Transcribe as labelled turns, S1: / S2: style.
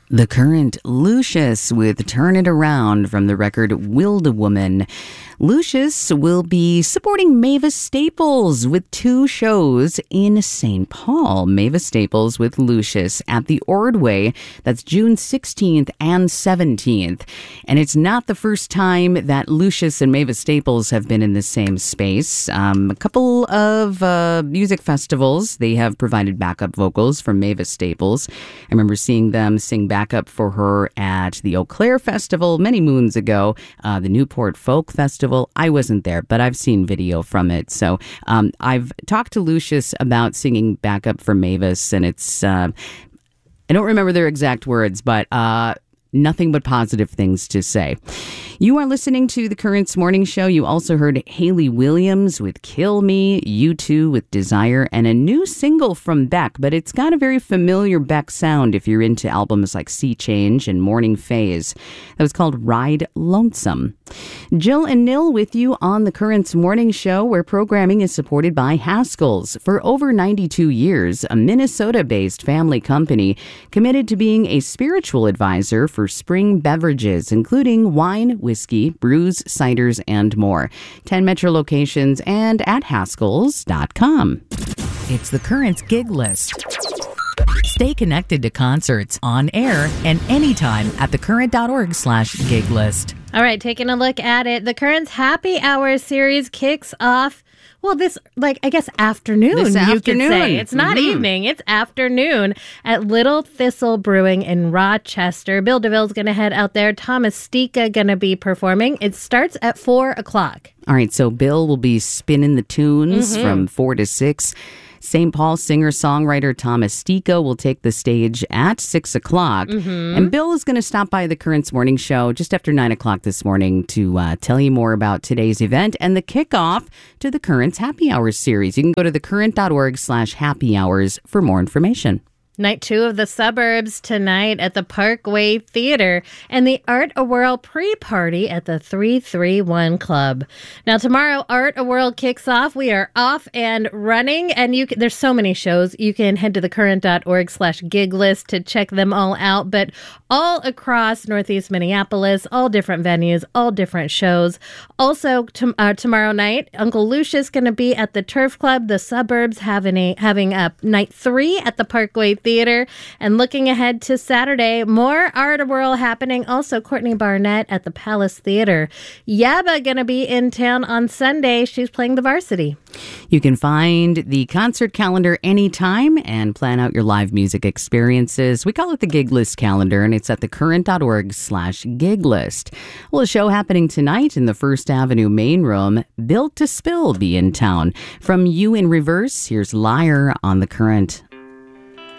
S1: The Current, Lucius with Turn It Around from the record Wildewoman. Lucius will be supporting Mavis Staples with 2 shows in St. Paul. Mavis Staples with Lucius at the Ordway. That's June 16th and 17th. And it's not the first time that Lucius and Mavis Staples have been in the same space. A couple of music festivals, they have provided backup vocals from Mavis Staples. I remember seeing them sing backup for her at the Eau Claire Festival many moons ago, the Newport Folk Festival. I wasn't there, but I've seen video from it. So I've talked to Lucius about singing backup for Mavis, and it's, I don't remember their exact words, but nothing but positive things to say. You are listening to The Currents Morning Show. You also heard Hayley Williams with Kill Me, U2 with Desire, and a new single from Beck, but it's got a very familiar Beck sound if you're into albums like Sea Change and Morning Phase. That was called Ride Lonesome. Jill and Nil with you on The Currents Morning Show, where programming is supported by Haskell's. For over 92 years, a Minnesota-based family company committed to being a spiritual advisor for spring beverages, including wine, whiskey, brews, ciders, and more. 10 metro locations and at Haskells.com. It's the Currents Gig List. Stay connected to concerts on air and anytime at thecurrent.org/gig list.
S2: All right, taking a look at it. The Currents Happy Hour series kicks off, well, this, afternoon,
S1: This
S2: you
S1: afternoon.
S2: could say. It's not evening, it's afternoon at Little Thistle Brewing in Rochester. Bill DeVille's going to head out there. Thomas Stika going to be performing. It starts at 4 o'clock.
S1: All right, so Bill will be spinning the tunes from 4 to 6. St. Paul singer-songwriter Thomas Stika will take the stage at 6 o'clock. And Bill is going to stop by the Currents Morning Show just after 9 o'clock this morning to tell you more about today's event and the kickoff to the Currents Happy Hours series. You can go to thecurrent.org/happy hours for more information.
S2: Night 2 of The Suburbs tonight at the Parkway Theater and the Art A Whirl pre-party at the 331 Club. Now tomorrow, Art A Whirl kicks off. We are off and running, and there's so many shows. You can head to thecurrent.org/gig list to check them all out, but all across Northeast Minneapolis, all different venues, all different shows. Also, tomorrow night, Uncle Lucius going to be at the Turf Club. The Suburbs having a night 3 at the Parkway Theater. And looking ahead to Saturday, more Art A Whirl happening. Also, Courtney Barnett at the Palace Theater. Yaba going to be in town on Sunday. She's playing the Varsity.
S1: You can find the concert calendar anytime and plan out your live music experiences. We call it the Gig List calendar, and it's at thecurrent.org/gig list. Well, a show happening tonight in the First Avenue main room. Built to Spill be in town. From You in Reverse, here's Liar on The Current.